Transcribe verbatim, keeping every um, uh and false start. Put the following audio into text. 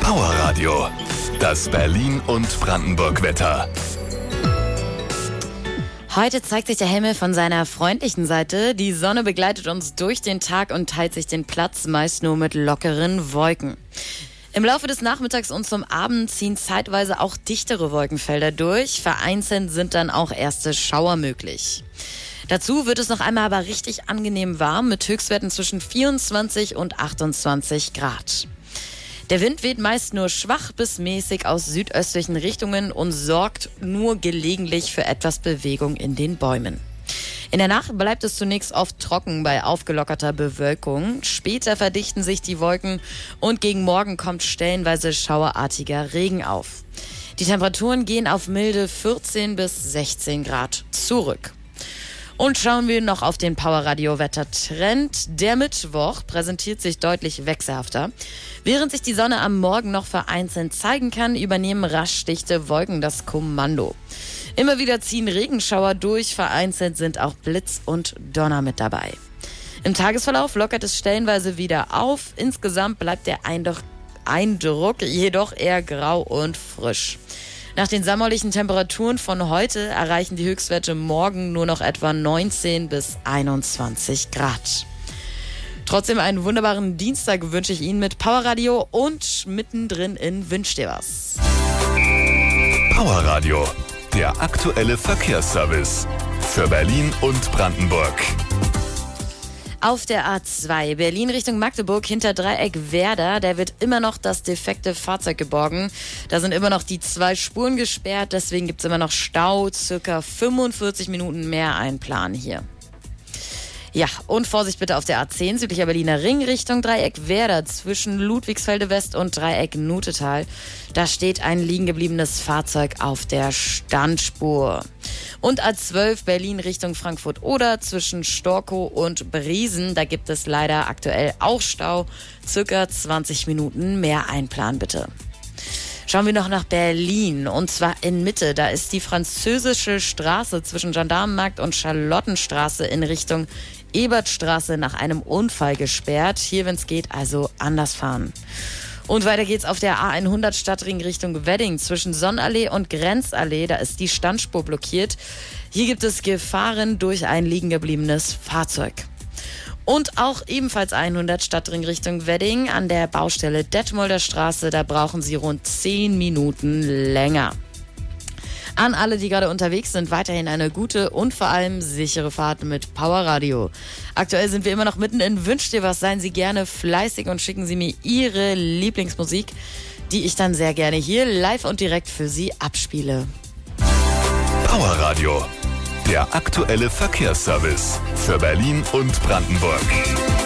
Powerradio, das Berlin- und Brandenburg-Wetter. Heute zeigt sich der Himmel von seiner freundlichen Seite. Die Sonne begleitet uns durch den Tag und teilt sich den Platz meist nur mit lockeren Wolken. Im Laufe des Nachmittags und zum Abend ziehen zeitweise auch dichtere Wolkenfelder durch. Vereinzelt sind dann auch erste Schauer möglich. Dazu wird es noch einmal aber richtig angenehm warm mit Höchstwerten zwischen vierundzwanzig und achtundzwanzig Grad. Der Wind weht meist nur schwach bis mäßig aus südöstlichen Richtungen und sorgt nur gelegentlich für etwas Bewegung in den Bäumen. In der Nacht bleibt es zunächst oft trocken bei aufgelockerter Bewölkung. Später verdichten sich die Wolken und gegen Morgen kommt stellenweise schauerartiger Regen auf. Die Temperaturen gehen auf milde vierzehn bis sechzehn Grad zurück. Und schauen wir noch auf den Powerradio-Wettertrend. Der Mittwoch präsentiert sich deutlich wechselhafter. Während sich die Sonne am Morgen noch vereinzelt zeigen kann, übernehmen rasch dichte Wolken das Kommando. Immer wieder ziehen Regenschauer durch, vereinzelt sind auch Blitz und Donner mit dabei. Im Tagesverlauf lockert es stellenweise wieder auf. Insgesamt bleibt der Eindruck jedoch eher grau und frisch. Nach den sommerlichen Temperaturen von heute erreichen die Höchstwerte morgen nur noch etwa neunzehn bis einundzwanzig Grad. Trotzdem einen wunderbaren Dienstag wünsche ich Ihnen mit Powerradio und mittendrin in Wünsch dir was. Powerradio, der aktuelle Verkehrsservice für Berlin und Brandenburg. Auf der A zwei Berlin Richtung Magdeburg hinter Dreieck Werder, da wird immer noch das defekte Fahrzeug geborgen. Da sind immer noch die zwei Spuren gesperrt, deswegen gibt es immer noch Stau, circa fünfundvierzig Minuten mehr einplanen hier. Ja, und Vorsicht bitte auf der A zehn, südlicher Berliner Ring Richtung Dreieck Werder zwischen Ludwigsfelde West und Dreieck Nutetal. Da steht ein liegen gebliebenes Fahrzeug auf der Standspur. Und A zwölf Berlin Richtung Frankfurt-Oder zwischen Storkow und Briesen. Da gibt es leider aktuell auch Stau. Circa zwanzig Minuten mehr einplanen bitte. Schauen wir noch nach Berlin und zwar in Mitte. Da ist die Französische Straße zwischen Gendarmenmarkt und Charlottenstraße in Richtung Ebertstraße nach einem Unfall gesperrt. Hier, wenn es geht, also anders fahren. Und weiter geht's auf der A hundert Stadtring Richtung Wedding zwischen Sonnenallee und Grenzallee. Da ist die Standspur blockiert. Hier gibt es Gefahren durch ein liegen gebliebenes Fahrzeug. Und auch ebenfalls hundert Stadtring Richtung Wedding an der Baustelle Detmolder Straße. Da brauchen Sie rund zehn Minuten länger. An alle, die gerade unterwegs sind, weiterhin eine gute und vor allem sichere Fahrt mit Powerradio. Aktuell sind wir immer noch mitten in Wünsch dir was. Seien Sie gerne fleißig und schicken Sie mir Ihre Lieblingsmusik, die ich dann sehr gerne hier live und direkt für Sie abspiele. Powerradio, der aktuelle Verkehrsservice für Berlin und Brandenburg.